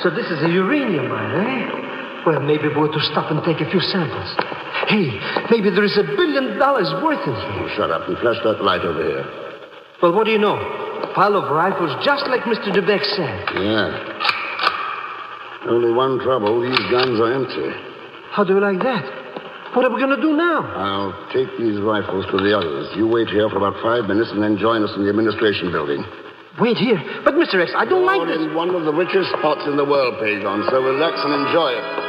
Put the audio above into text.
So this is a uranium mine, eh? Well, maybe we're to stop and take a few samples. Hey, maybe there is $1 billion worth in here. Oh, shut up and flash that light over here. Well, what do you know? A pile of rifles, just like Mr. DeBeck said. Yeah. Only one trouble. These guns are empty. How do you like that? What are we going to do now? I'll take these rifles to the others. You wait here for about 5 minutes and then join us in the administration building. Wait here. But, Mr. X, I don't like this. In one of the richest spots in the world, Pagon, so relax and enjoy it.